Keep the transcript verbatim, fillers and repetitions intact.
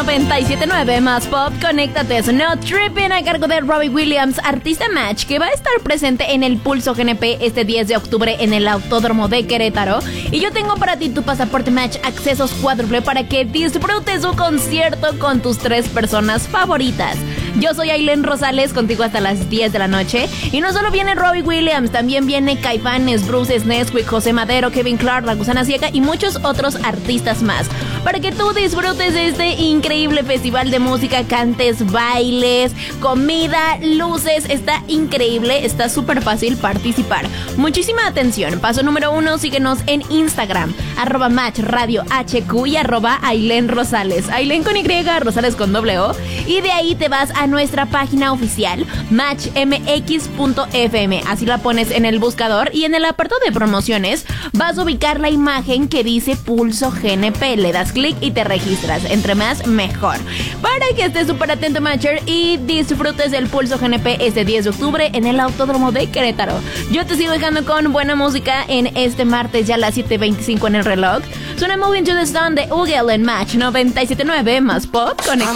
noventa y siete punto nueve más pop, conéctate a No Trippin' a cargo de Robbie Williams, artista Match, que va a estar presente en el Pulso G N P este diez de octubre en el Autódromo de Querétaro. Y yo tengo para ti tu pasaporte Match, accesos cuádruple para que disfrutes su concierto con tus tres personas favoritas. Yo soy Ailén Rosales, contigo hasta las diez de la noche. Y no solo viene Robbie Williams, también viene Caifanes, Bruce Nesquik, José Madero, Kevin Clark, La Gusana Ciega y muchos otros artistas más. Para que tú disfrutes de este increíble festival de música, cantes, bailes, comida, luces. Está increíble, está súper fácil participar. Muchísima atención. Paso número uno, síguenos en Instagram, arroba Match Radio H Q y arroba Ailén Rosales. Ailén con Y, Rosales con doble O. Y de ahí te vas a nuestra página oficial, match m x punto f m. Así la pones en el buscador y en el apartado de promociones vas a ubicar la imagen que dice Pulso G N P. Le das clic y te registras. Entre más, mejor. Para que estés súper atento, Matcher, y disfrutes del Pulso G N P este diez de octubre en el Autódromo de Querétaro. Yo te sigo dejando con buena música en este martes, ya a las siete veinticinco en el reloj. Suena Moving to the Sun de Ugel en Match noventa y siete punto nueve más pop. Conecta.